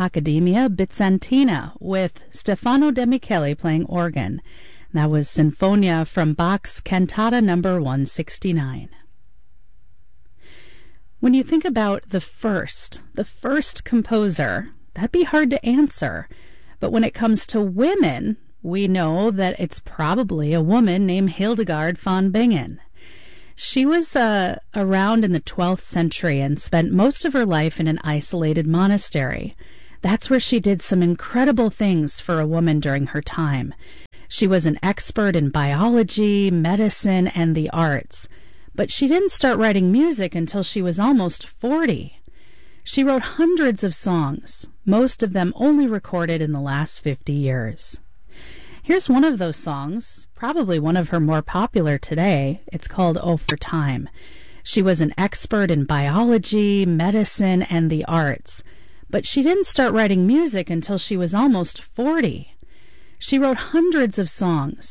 Accademia Bizantina with Stefano De Michele playing organ. That was Sinfonia from Bach's Cantata number 169. When you think about the first composer, that'd be hard to answer. But when it comes to women, we know that it's probably a woman named Hildegard von Bingen. She was around in the 12th century and spent most of her life in an isolated monastery. That's where she did some incredible things for a woman during her time. She was an expert in biology, medicine, and the arts. But she didn't start writing music until she was almost 40. She wrote hundreds of songs, most of them only recorded in the last 50 years. Here's one of those songs, probably one of her more popular today. It's called Oh for Time. She was an expert in biology, medicine, and the arts. But she didn't start writing music until she was almost 40. She wrote hundreds of songs,